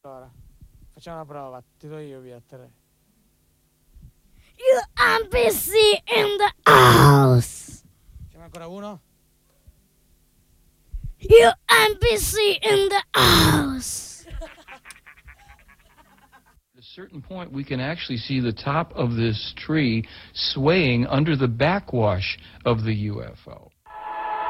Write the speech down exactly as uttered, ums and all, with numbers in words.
Allora, facciamo una prova, ti do io via, tre. U M B C in the house. Facciamo ancora uno? U M B C in the house. At a certain point, we can actually see the top of this tree swaying under the backwash of the U F O.